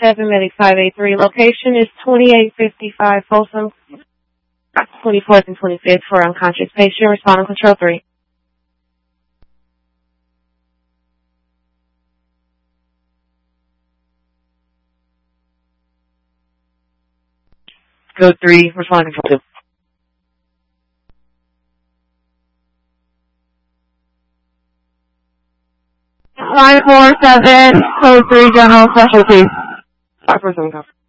587, Medic 583. Location is 2855 Folsom, 24th and 25th for unconscious patient. Respond on control 3. Code 3, respond on control 2. 547, code 3, general specialty. 547, copy.